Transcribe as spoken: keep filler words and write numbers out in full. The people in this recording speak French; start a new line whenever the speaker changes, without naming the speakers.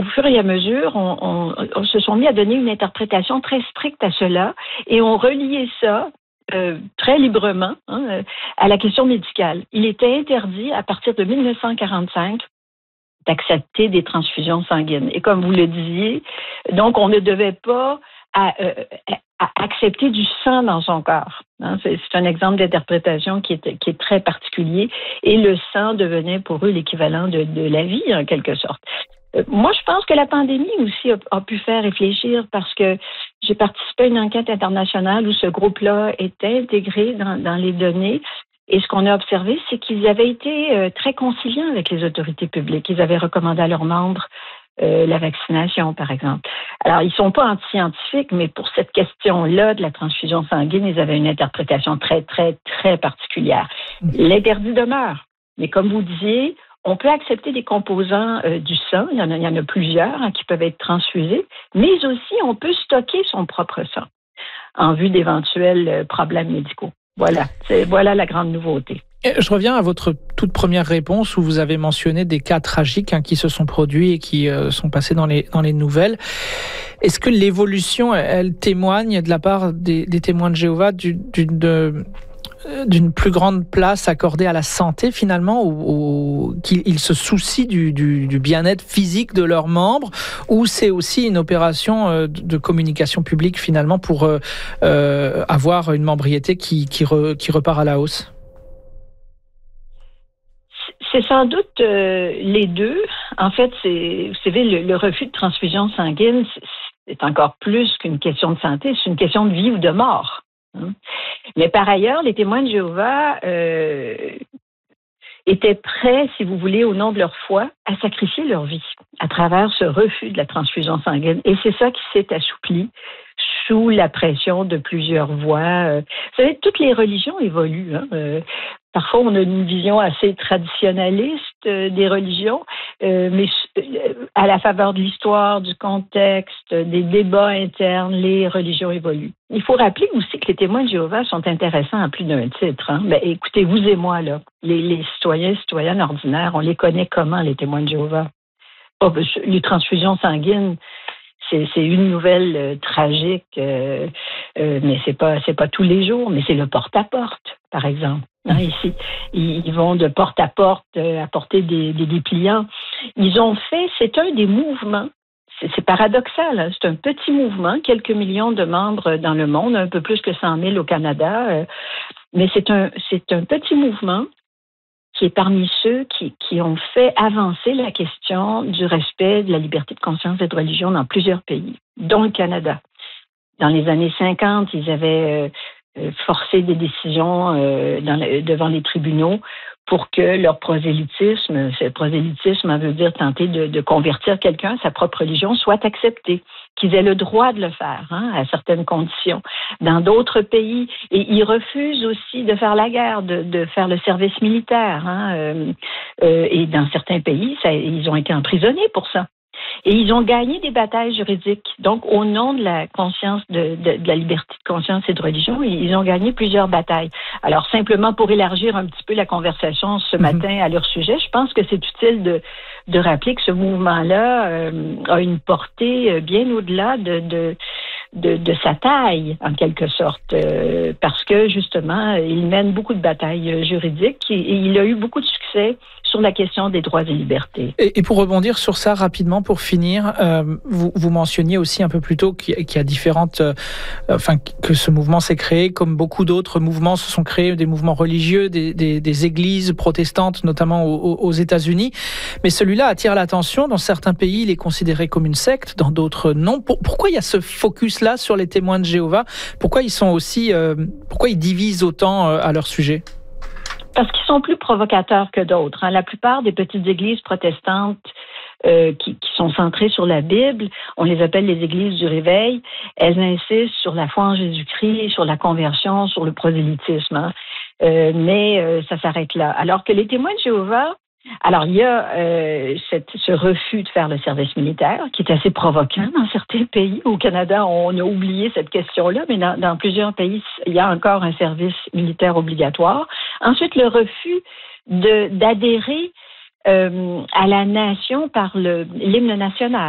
au fur et à mesure, on, on, on se sont mis à donner une interprétation très stricte à cela et on reliait ça euh, très librement hein, à la question médicale. Il était interdit à partir de mille neuf cent quarante-cinq d'accepter des transfusions sanguines. Et comme vous le disiez, donc on ne devait pas à, euh, à accepter du sang dans son corps. Hein. C'est, c'est un exemple d'interprétation qui est, qui est très particulier. Et le sang devenait pour eux l'équivalent de, de la vie, en quelque sorte. Euh, moi, je pense que la pandémie aussi a, a pu faire réfléchir parce que j'ai participé à une enquête internationale où ce groupe-là était intégré dans, dans les données. Et ce qu'on a observé, c'est qu'ils avaient été euh, très conciliants avec les autorités publiques. Ils avaient recommandé à leurs membres euh, la vaccination, par exemple. Alors, ils ne sont pas anti-scientifiques, mais pour cette question-là de la transfusion sanguine, ils avaient une interprétation très, très, très particulière. L'interdit demeure. Mais comme vous disiez, on peut accepter des composants euh, du sang. Il y en a, il y en a plusieurs hein, qui peuvent être transfusés. Mais aussi, on peut stocker son propre sang en vue d'éventuels euh, problèmes médicaux. Voilà, c'est, voilà la grande nouveauté.
Je reviens à votre toute première réponse où vous avez mentionné des cas tragiques hein, qui se sont produits et qui euh, sont passés dans les, dans les nouvelles. Est-ce que l'évolution, elle témoigne de la part des, des témoins de Jéhovah d'une, d'une, d'une plus grande place accordée à la santé finalement, ou, ou qu'ils se soucient du, du, du bien-être physique de leurs membres, ou c'est aussi une opération de communication publique finalement pour euh, euh, avoir une membriété qui, qui, re, qui repart à la hausse?
C'est sans doute euh, les deux. En fait, c'est, vous savez, le, le refus de transfusion sanguine, c'est, c'est encore plus qu'une question de santé, c'est une question de vie ou de mort. Hein. Mais par ailleurs, les témoins de Jéhovah euh, étaient prêts, si vous voulez, au nom de leur foi, à sacrifier leur vie à travers ce refus de la transfusion sanguine. Et c'est ça qui s'est assoupli sous la pression de plusieurs voix. Vous savez, toutes les religions évoluent. Hein. Euh, Parfois, on a une vision assez traditionnaliste euh, des religions, euh, mais euh, à la faveur de l'histoire, du contexte, des débats internes, les religions évoluent. Il faut rappeler aussi que les témoins de Jéhovah sont intéressants à plus d'un titre. Hein. Ben, écoutez, vous et moi, là, les, les citoyens et citoyennes ordinaires, on les connaît comment, les témoins de Jéhovah? Oh, les transfusions sanguines, c'est, c'est une nouvelle euh, tragique, euh, euh, mais c'est pas, c'est pas tous les jours, mais c'est le porte-à-porte, par exemple. Hein, ici, ils vont de porte à porte euh, apporter des, des dépliants. Ils ont fait, c'est un des mouvements, c'est, c'est paradoxal, hein, c'est un petit mouvement, quelques millions de membres dans le monde, un peu plus que cent mille au Canada, euh, mais c'est un, c'est un petit mouvement qui est parmi ceux qui, qui ont fait avancer la question du respect de la liberté de conscience et de religion dans plusieurs pays, dont le Canada. Dans les années cinquante, ils avaient... Euh, forcer des décisions euh, dans le, devant les tribunaux pour que leur prosélytisme, ce prosélytisme veut dire tenter de, de convertir quelqu'un à sa propre religion, soit accepté, qu'ils aient le droit de le faire hein, à certaines conditions. Dans d'autres pays, et ils refusent aussi de faire la guerre, de, de faire le service militaire. Hein, euh, euh, et dans certains pays, ça, ils ont été emprisonnés pour ça. Et ils ont gagné des batailles juridiques. Donc, au nom de la conscience, de, de, de la liberté de conscience et de religion, ils ont gagné plusieurs batailles. Alors, simplement pour élargir un petit peu la conversation ce mm-hmm. matin à leur sujet, je pense que c'est utile de, de rappeler que ce mouvement-là euh, a une portée bien au-delà de, de, de, de sa taille, en quelque sorte, euh, parce que, justement, il mène beaucoup de batailles juridiques et, et il a eu beaucoup de succès sur la question des droits et libertés.
Et, et pour rebondir sur ça rapidement, pour finir, euh, vous, vous mentionniez aussi un peu plus tôt qu'il y a, qu'il y a différentes, euh, enfin que ce mouvement s'est créé, comme beaucoup d'autres mouvements se sont créés, des mouvements religieux, des, des, des églises protestantes, notamment aux, aux États-Unis. Mais celui-là attire l'attention. Dans certains pays, il est considéré comme une secte, dans d'autres non. Pour, pourquoi il y a ce focus-là sur les témoins de Jéhovah? Pourquoi ils sont aussi, euh, pourquoi ils divisent autant euh, à leur sujet?
Parce qu'ils sont plus provocateurs que d'autres. Hein. La plupart des petites églises protestantes euh, qui, qui sont centrées sur la Bible, on les appelle les églises du réveil, elles insistent sur la foi en Jésus-Christ, sur la conversion, sur le prosélytisme. Hein. Euh, mais euh, ça s'arrête là. Alors que les témoins de Jéhovah, alors il y a euh, cette, ce refus de faire le service militaire qui est assez provoquant dans certains pays. Au Canada, on a oublié cette question-là, mais dans, dans plusieurs pays, il y a encore un service militaire obligatoire. Ensuite, le refus de, d'adhérer euh, à la nation par le, l'hymne national.